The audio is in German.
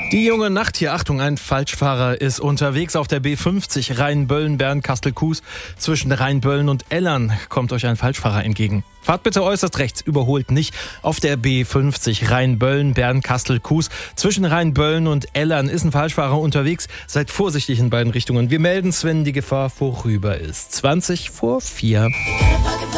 Die junge Nacht hier, Achtung, ein Falschfahrer ist unterwegs auf der B50 Rheinböllen-Bern-Kastel-Kues. Zwischen Rheinböllen und Ellern kommt euch ein Falschfahrer entgegen. Fahrt bitte äußerst rechts, überholt nicht. Auf der B50 Rheinböllen-Bern-Kastel-Kues. Zwischen Rheinböllen und Ellern ist ein Falschfahrer unterwegs. Seid vorsichtig in beiden Richtungen. Wir melden es, wenn die Gefahr vorüber ist. 4:20.